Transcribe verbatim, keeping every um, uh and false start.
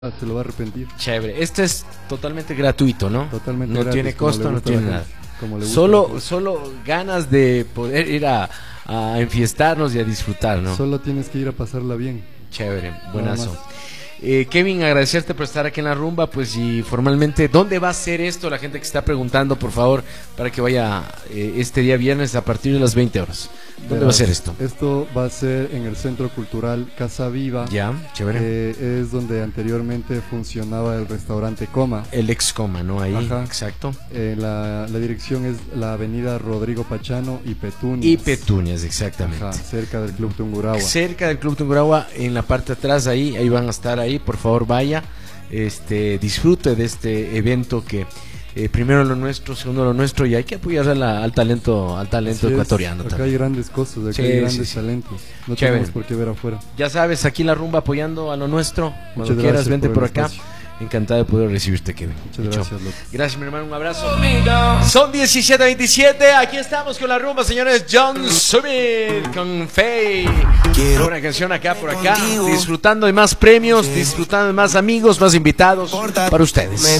se lo va a arrepentir. Chévere. Esto es totalmente gratuito, ¿no? Totalmente no gratis, tiene costo, no tiene nada. Solo, solo ganas de poder ir a, a enfiestarnos y a disfrutar, ¿no? Solo tienes que ir a pasarla bien. Chévere, buenazo. Eh, Kevin, agradecerte por estar aquí en la rumba, pues, y formalmente, ¿dónde va a ser esto? La gente que está preguntando, por favor, para que vaya eh, este día viernes a partir de las veinte horas. ¿Dónde Verás, va a ser esto? Esto va a ser en el Centro Cultural Casa Viva. Ya, chévere. Eh, es donde anteriormente funcionaba el restaurante Coma. El ex Coma, ¿no? Ahí, Ajá. Exacto. Eh, la, la dirección es la avenida Rodrigo Pachano y Petunias. Y Petunias, exactamente. Ajá, cerca del Club Tungurahua. Cerca del Club Tungurahua, en la parte de atrás, ahí, ahí van a estar ahí. Por favor, vaya, este, disfrute de este evento que eh, primero lo nuestro, segundo lo nuestro, y hay que apoyar a la, al talento, al talento Así ecuatoriano. Es, acá también hay grandes cosas, acá sí, hay grandes sí, sí. talentos. No Chévere. tenemos por qué ver afuera. Ya sabes, aquí la rumba apoyando a lo nuestro. Cuando Muchas quieras, vente por, por el acá. espacio. Encantado de poder recibirte, Kevin. Muchas Mucho. gracias, López. Gracias, mi hermano, un abrazo. Son diecisiete veintisiete, aquí estamos con la rumba, señores. John Summit con Faye. Una canción acá por acá, disfrutando de más premios, disfrutando de más amigos, más invitados para ustedes.